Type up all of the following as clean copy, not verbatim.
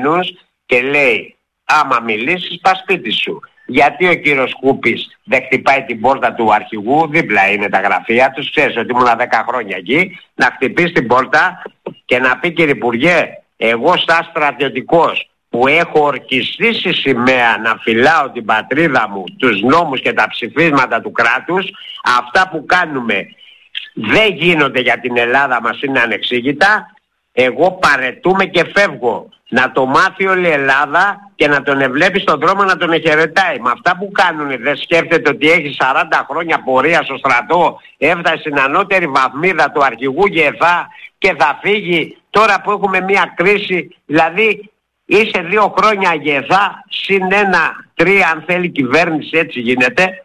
μενούς και λέει άμα μιλήσεις πας σπίτι σου. Γιατί ο κύριος Κούπης δεν χτυπάει την πόρτα του αρχηγού, δίπλα είναι τα γραφεία τους, ξέρεις ότι ήμουν 10 χρόνια εκεί, να χτυπήσει την πόρτα και να πει κύριε Υπουργέ, εγώ σαν στρατιωτικός που έχω ορκιστήσει σημαία να φυλάω την πατρίδα μου, τους νόμους και τα ψηφίσματα του κράτους, αυτά που κάνουμε δεν γίνονται για την Ελλάδα μας, είναι ανεξήγητα, εγώ παρετούμε και φεύγω. Να το μάθει όλη η Ελλάδα και να τον ευλέπει στον δρόμο να τον εχαιρετάει. Με αυτά που κάνουν δεν σκέφτεται ότι έχει 40 χρόνια πορεία στο στρατό, έφτασε στην ανώτερη βαθμίδα του αρχηγού ΓΕΘΑ και θα φύγει τώρα που έχουμε μια κρίση, δηλαδή είσαι 2 χρόνια ΓΕΘΑ συν 1, 3 αν θέλει κυβέρνηση, έτσι γίνεται.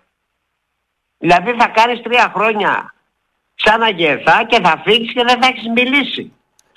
Δηλαδή θα κάνεις 3 χρόνια σαν ΓΕΘΑ και θα φύγεις και δεν θα έχεις μιλήσει.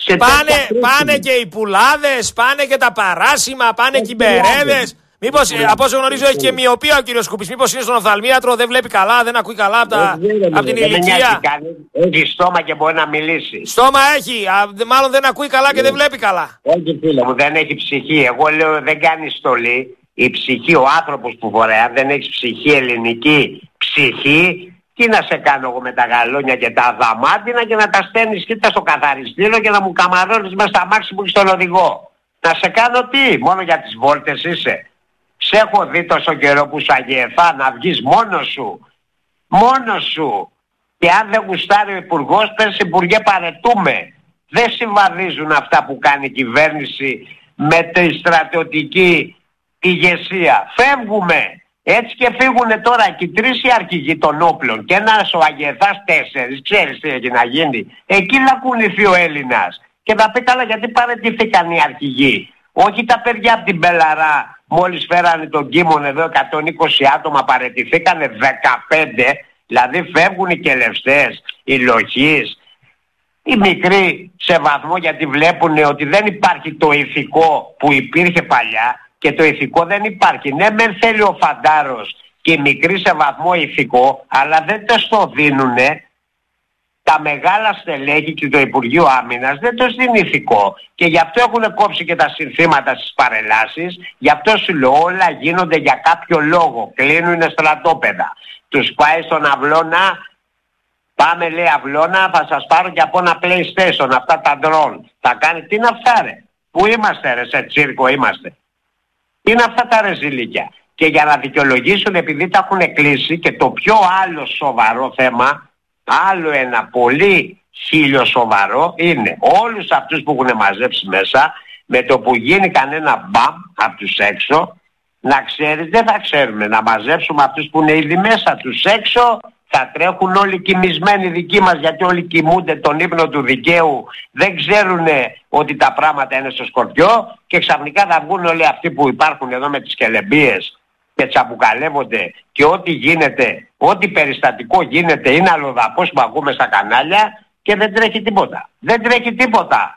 Πάνε και οι πουλάδες, πάνε και τα παράσημα, πάνε και οι μπερέδες. Μήπως, από όσο γνωρίζω, έχει και μοιοπία ο κύριος Κούπης. Μήπως είναι στον οφθαλμίατρο, δεν βλέπει καλά, δεν ακούει καλά από την ηλικία. Έχει στόμα και μπορεί να μιλήσει. Στόμα έχει, μάλλον δεν ακούει καλά και δεν βλέπει καλά. Όχι φίλε μου, δεν έχει ψυχή. Εγώ λέω δεν κάνει στολή. Η ψυχή, ο άνθρωπος που φορέα, δεν έχει ψυχή, ελληνική ψυχή. Τι να σε κάνω εγώ με τα γαλόνια και τα δαμάτινα και να τα στέλνεις κοίτα στο καθαριστήριο και να μου καμαρώνεις μέσα στα μάξι που έχει στον οδηγό. Να σε κάνω τι, μόνο για τις βόλτες είσαι. Σε έχω δει τόσο καιρό που σου αγιεθά να βγεις μόνος σου. Μόνος σου. Και αν δεν γουστάρει ο υπουργός, πες Υπουργέ παρετούμε. Δεν συμβαδίζουν αυτά που κάνει η κυβέρνηση με τη στρατιωτική ηγεσία. Φεύγουμε. Έτσι και φύγουνε τώρα και 3 οι αρχηγοί των όπλων και ένας ο Αγιεθάς 4, ξέρεις τι έχει να γίνει. Εκεί θα κουνηθεί ο Έλληνας και θα πει καλά γιατί παραιτηθήκαν οι αρχηγοί. Όχι τα παιδιά από την Μπελαρά, μόλις φέρανε τον Κίμον εδώ 120 άτομα παραιτηθήκανε 15, δηλαδή φεύγουν οι κελευστές, οι λοχείς, οι μικροί σε βαθμό γιατί βλέπουν ότι δεν υπάρχει το ηθικό που υπήρχε παλιά. Και το ηθικό δεν υπάρχει. Ναι, μεν θέλει ο φαντάρος και οι μικροί σε βαθμό ηθικό, αλλά δεν το στο δίνουνε. Τα μεγάλα στελέχη και το Υπουργείο Άμυνας δεν το δίνει ηθικό. Και γι' αυτό έχουν κόψει και τα συνθήματα στις παρελάσεις. Γι' αυτό σου λέω όλα γίνονται για κάποιο λόγο. Κλείνουνε στρατόπεδα. Τους πάει στον αυλώνα, πάμε λέει αυλώνα, θα σας πάρω και από ένα PlayStation, αυτά τα drone. Θα κάνει, τι είναι αυτά ρε. Πού είμαστε ρε, σε τσίρκο είμαστε. Είναι αυτά τα ρεζιλίκια. Και για να δικαιολογήσουν επειδή τα έχουν κλείσει και το πιο άλλο σοβαρό θέμα, άλλο ένα πολύ χίλιο σοβαρό είναι όλους αυτούς που έχουν μαζέψει μέσα, με το που γίνει κανένα μπαμ από τους έξω, να ξέρεις δεν θα ξέρουμε να μαζέψουμε αυτούς που είναι ήδη μέσα, τους έξω θα τρέχουν όλοι κοιμισμένοι δικοί μας γιατί όλοι κοιμούνται τον ύπνο του δικαίου, δεν ξέρουν ότι τα πράγματα είναι στο σκορπιό και ξαφνικά θα βγουν όλοι αυτοί που υπάρχουν εδώ με τις κελεμπίες και τσαμπουκαλεύονται και ό,τι γίνεται, ό,τι περιστατικό γίνεται είναι αλλοδαπός που ακούμε στα κανάλια και δεν τρέχει τίποτα. Δεν τρέχει τίποτα.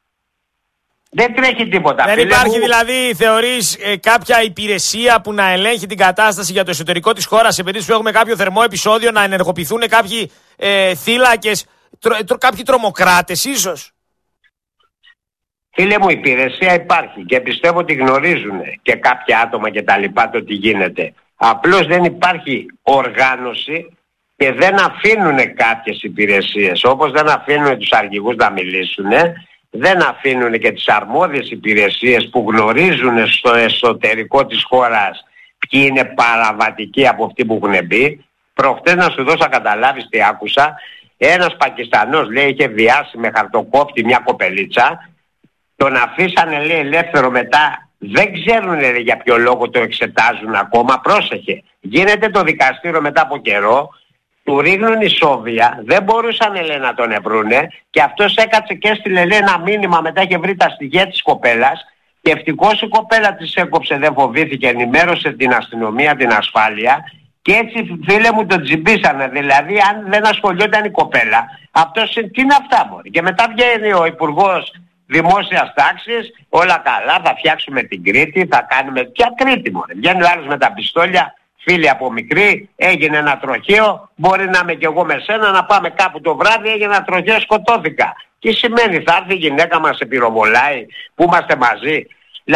Δεν τρέχει τίποτα. Δεν υπάρχει δηλαδή, θεωρείς, κάποια υπηρεσία που να ελέγχει την κατάσταση για το εσωτερικό της χώρας σε περίπτωση που έχουμε κάποιο θερμό επεισόδιο, να ενεργοποιηθούν κάποιοι θύλακες, κάποιοι τρομοκράτες ίσως? Φίλε μου, η υπηρεσία υπάρχει και πιστεύω ότι γνωρίζουν και κάποια άτομα και τα λοιπά το τι γίνεται. Απλώς δεν υπάρχει οργάνωση και δεν αφήνουν κάποιες υπηρεσίες. Όπως δεν αφήνουν τους αρχηγούς να μιλήσουν, δεν αφήνουν και τις αρμόδιες υπηρεσίες που γνωρίζουν στο εσωτερικό της χώρας ποιοι είναι παραβατικοί από αυτοί που έχουν μπει. Προχτές να σου δώσω να καταλάβεις τι άκουσα. Ένας Πακιστανός λέει είχε βιάσει με χαρτοκόπτη μια κοπελίτσα. Τον αφήσανε λέει ελεύθερο μετά. Δεν ξέρουν λέει, για ποιο λόγο το εξετάζουν ακόμα. Πρόσεχε. Γίνεται το δικαστήριο μετά από καιρό. Του ρίχνουν ισόβια, δεν μπορούσαν λέει, να τον ευρούνε και αυτός έκατσε και έστειλε λέει, ένα μήνυμα, μετά είχε βρει τα στοιχεία της κοπέλας και ευτυχώς η κοπέλα της έκοψε, δεν φοβήθηκε, ενημέρωσε την αστυνομία, την ασφάλεια και έτσι φίλε μου τον τζιμπήσανε, δηλαδή αν δεν ασχολιόταν η κοπέλα, αυτός τι είναι αυτά μπορεί. Και μετά βγαίνει ο Υπουργός Δημόσιας Τάξης, όλα καλά, θα φτιάξουμε την Κρήτη, θα κάνουμε, ποια Κρήτη μωρέ, βγαίνει ο άλλος με τα πιστόλια. Φίλοι από μικρή, έγινε ένα τροχαίο, μπορεί να είμαι και εγώ με σένα, να πάμε κάπου το βράδυ, έγινε ένα τροχαίο, σκοτώθηκα. Τι σημαίνει, θα έρθει η γυναίκα μας σε πυροβολάει, που είμαστε μαζί,